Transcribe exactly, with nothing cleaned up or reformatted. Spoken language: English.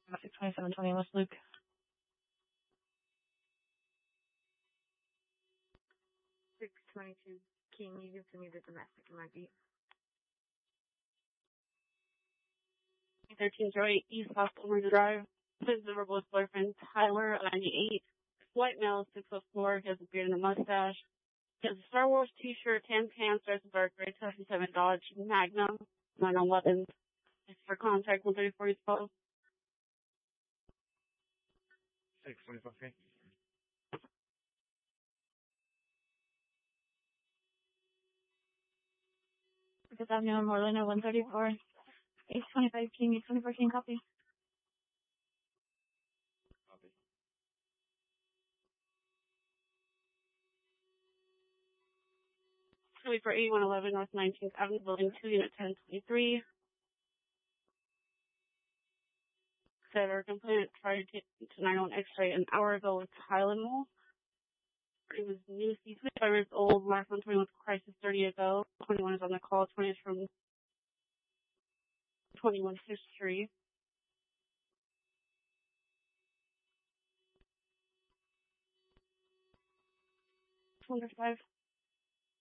six twenty-seven twenty West Luke. six twenty-two King, you give to me the domestic, it might be. thirteen oh eight East Hospital Drive. This is the verbal boyfriend, Tyler, ninety-eight. White male, six foot four, he has a beard and a mustache. He has a Star Wars t-shirt, tan pants, dress a dark gray, seventy-seven Dodge Magnum, nine on weapons. It's for contact, one thirty-four East twelve. six twenty-five K. Fifth Avenue, Morlina, one thirty-four. eight twenty-five King, eight twenty-four King, copy. Copy. Wait for eighty-one eleven North nineteenth Avenue, Building two, Unit ten twenty-three. Said our complainant tried to take to nine one X-ray an hour ago with Tylenol. It was new. He's twenty-five years old. Last one twenty-one was crisis thirty ago. twenty-one is on the call. twenty is from twenty-one history. two oh five